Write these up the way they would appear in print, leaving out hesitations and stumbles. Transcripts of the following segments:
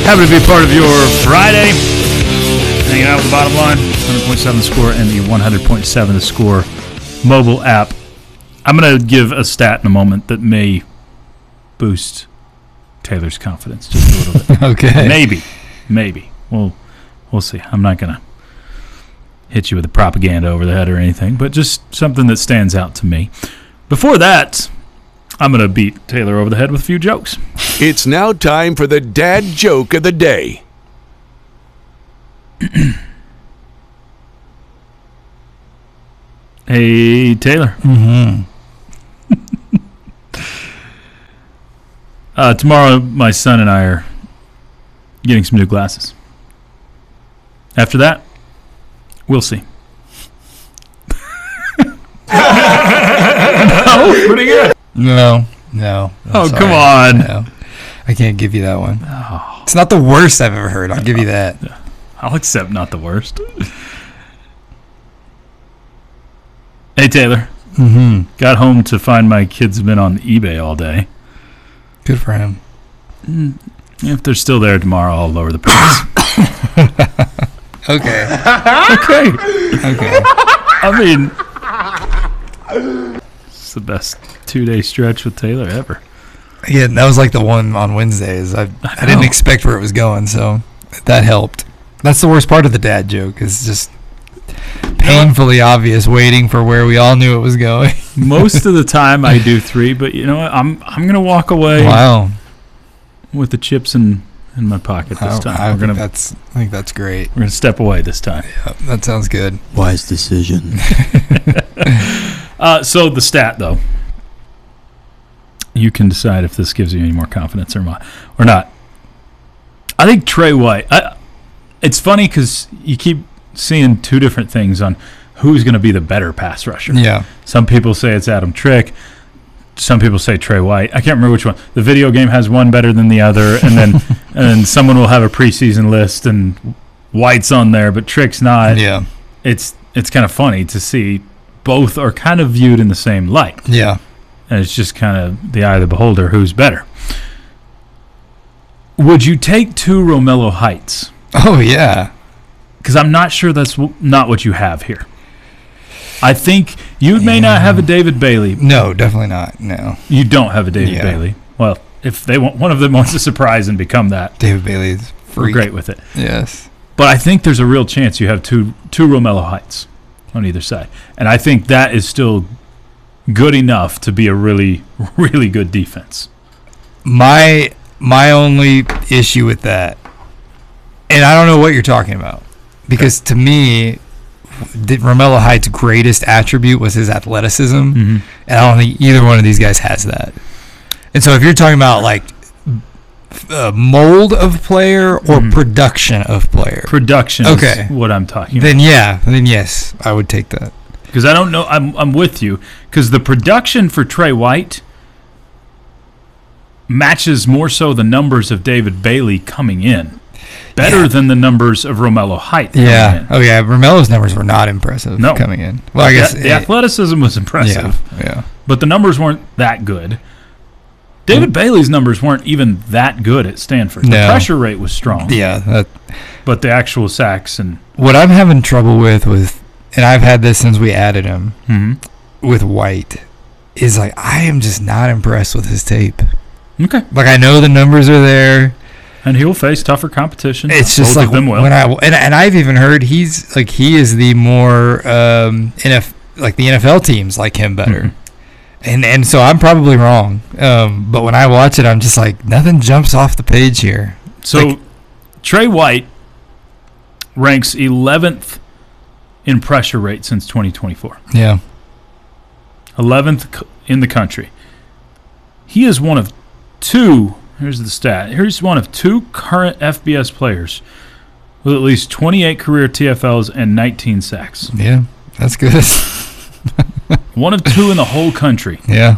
Happy to be part of your Friday. Hanging out with the Bottom Line, 100.7 The Score and the 100.7 The Score mobile app. I'm going to give a stat in a moment that may boost Taylor's confidence just a little bit. Okay. Maybe. We'll see. I'm not going to hit you with the propaganda over the head or anything, but just something that stands out to me. Before that, I'm going to beat Taylor over the head with a few jokes. It's now time for the dad joke of the day. Hey, Taylor. Tomorrow, my son and I are getting some new glasses. After that, we'll see. No, pretty good. No. Oh, sorry. Come on. No, I can't give you that one. Oh. It's not the worst I've ever heard. I'll give you that. I'll accept not the worst. Hey, Taylor. Got home to find my kids have been on eBay all day. Good for him. If they're still there tomorrow, I'll lower the price. Okay. I mean, it's the best 2-day stretch with Taylor ever. Yeah, that was like the one on Wednesdays. I didn't expect where it was going, so that helped. That's the worst part of the dad joke, is just painfully obvious, waiting for where we all knew it was going. Most of the time I do 3, but you know what? I'm going to walk away with the chips in my pocket this time. I think that's great. We're going to step away this time. Yeah, that sounds good. Wise decision. So the stat, though. You can decide if this gives you any more confidence or not. I think Trey White. It's funny because you keep seeing two different things on who's going to be the better pass rusher. Yeah. Some people say it's Adam Trick. Some people say Trey White. I can't remember which one. The video game has one better than the other, and then someone will have a preseason list and White's on there, but Trick's not. Yeah. It's kind of funny to see both are kind of viewed in the same light. Yeah. And it's just kind of the eye of the beholder who's better. Would you take 2 Romello Heights? Oh, yeah. Because I'm not sure that's not what you have here. I think you may not have a David Bailey. No, definitely not. No. You don't have a David Bailey. Well, if they want, one of them wants to surprise and become that. David Bailey's freak. We're great with it. Yes. But I think there's a real chance you have two Romello Heights on either side. And I think that is still good enough to be a really, really good defense. My only issue with that, and I don't know what you're talking about, because to me, Romello Heights' greatest attribute was his athleticism, and I don't think either one of these guys has that. And so if you're talking about like mold of player or production of player, production is what I'm talking about. Then yes, I would take that. Because I don't know, I'm with you, because the production for Trey White matches more so the numbers of David Bailey coming in. Better than the numbers of Romello Heights coming in. Oh, yeah. Romello's numbers were not impressive coming in. Well, I guess the athleticism was impressive. Yeah. But the numbers weren't that good. David Bailey's numbers weren't even that good at Stanford. The pressure rate was strong. Yeah. But the actual sacks and... What I'm having trouble with, and I've had this since we added him, with White, is like I am just not impressed with his tape. Okay. Like I know the numbers are there. And he will face tougher competition. It's just like when and I've even heard he is the more the NFL teams like him better, and so I'm probably wrong. But when I watch it, I'm just like nothing jumps off the page here. So Trey White ranks 11th in pressure rate since 2024. Yeah, 11th in the country. He is one of 2. Here's the stat. Here's one of 2 current FBS players with at least 28 career TFLs and 19 sacks. Yeah, that's good. One of 2 in the whole country. Yeah.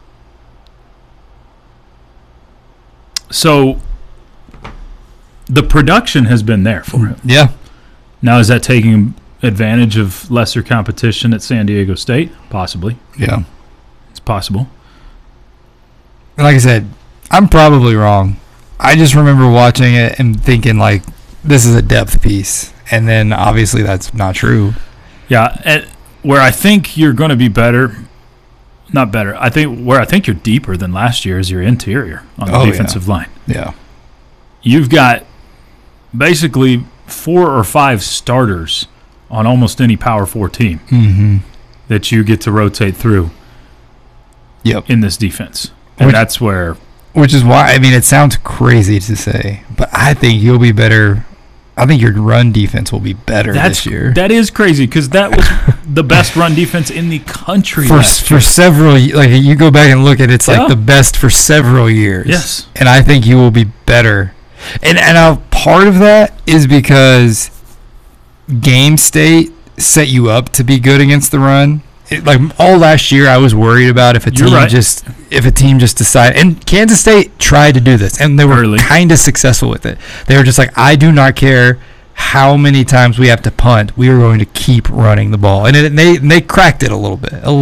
So the production has been there for him. Yeah. Now, is that taking advantage of lesser competition at San Diego State? Possibly. Yeah. It's possible. Like I said, I'm probably wrong, I just remember watching it and thinking, like, this is a depth piece. And then, obviously, that's not true. Yeah, and where I think you're going to be better, not better, I think you're deeper than last year is your interior on the defensive line. Yeah. You've got basically 4 or 5 starters on almost any Power 4 team that you get to rotate through in this defense. And that's where... Which is why, I mean, it sounds crazy to say, but I think you'll be better. I think your run defense will be better this year. That is crazy because that was the best run defense in the country for several. Like you go back and look at it, it's like the best for several years. Yes, and I think you will be better. And a part of that is because game state set you up to be good against the run. Like all last year, I was worried about if a team just decided. And Kansas State tried to do this, and they were kind of successful with it. They were just like, I do not care how many times we have to punt. We are going to keep running the ball, and they cracked it a little.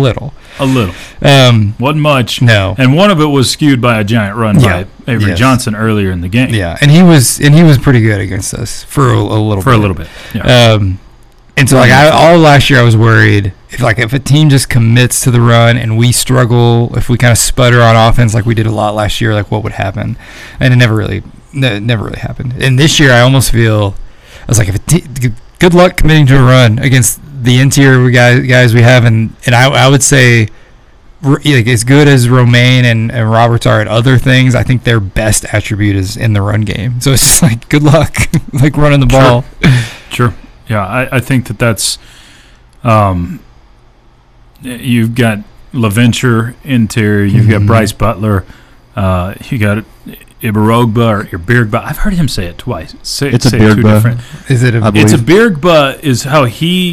Wasn't much. No, and one of it was skewed by a giant run by Avery Johnson earlier in the game. Yeah, and he was pretty good against us for a little bit. Yeah. And so, like, all last year I was worried if a team just commits to the run and we struggle, if we kind of sputter on offense like we did a lot last year, like what would happen? And it never really happened. And this year I almost feel, I was like, good luck committing to a run against the interior guys we have. And I would say, like, as good as Romaine and Roberts are at other things, I think their best attribute is in the run game. So it's just like, good luck, like running the ball. Sure. Yeah, I think that's you've got LaVenture interior, you've got Bryce Butler, you got Ibarogba or Birgba. I've heard him say it twice. It's a Birgba. Is it It's a Birgba is how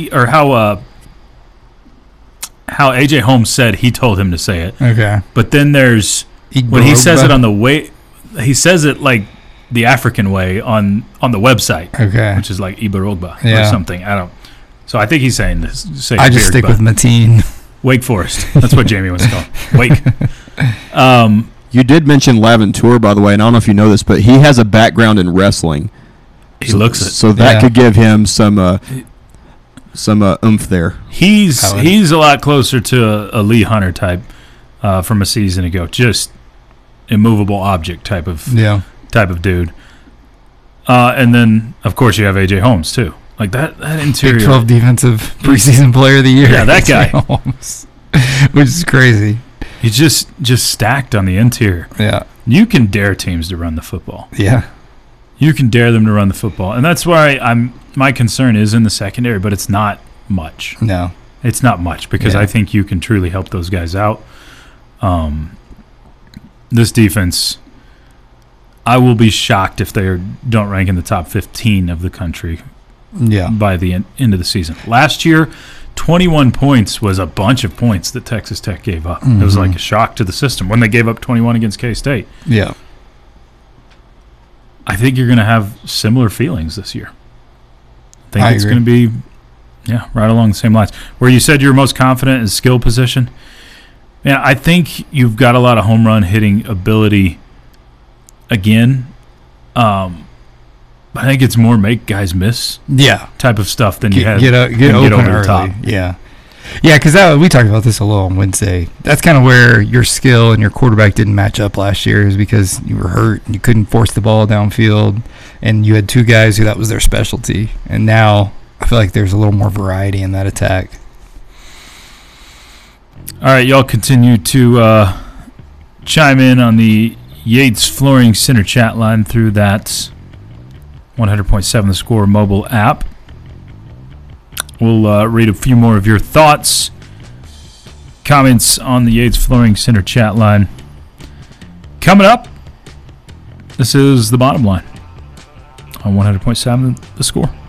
how AJ Holmes said he told him to say it. Okay. But then there's when he says it on the way, he says it like the African way on the website, which is like Ibarogba or something. So I think he's saying this. I just stick with Mateen. Wake Forest. That's what Jamie wants to call it. Wake. You did mention Laventure, by the way, and I don't know if you know this, but he has a background in wrestling. He looks it. So that could give him some oomph there. He's a lot closer to a Lee Hunter type from a season ago. Just immovable object type of dude. And then, of course, you have A.J. Holmes, too. Like, that interior. Big 12 defensive preseason player of the year. Yeah, that guy. Holmes, which is crazy. He's just stacked on the interior. Yeah. You can dare teams to run the football. Yeah. You can dare them to run the football. And that's why my concern is in the secondary, but it's not much. No. It's not much because I think you can truly help those guys out. This defense, I will be shocked if they don't rank in the top 15 of the country by the end of the season. Last year, 21 points was a bunch of points that Texas Tech gave up. It was like a shock to the system when they gave up 21 against K-State. Yeah. I think you're going to have similar feelings this year. I think it's going to be right along the same lines. Where you said you're most confident is skill position. Man, I think you've got a lot of home run hitting ability again. I think it's more make guys miss type of stuff than you had get open over early. the top. Yeah, because we talked about this a little on Wednesday. That's kind of where your skill and your quarterback didn't match up last year, is because you were hurt and you couldn't force the ball downfield, and you had two guys who that was their specialty. And now I feel like there's a little more variety in that attack. All right, y'all continue to chime in on the Yates Flooring Center chat line through that 100.7 The Score mobile app. We'll read a few more of your thoughts, comments on the Yates Flooring Center chat line. Coming up, this is The Bottom Line on 100.7 The Score.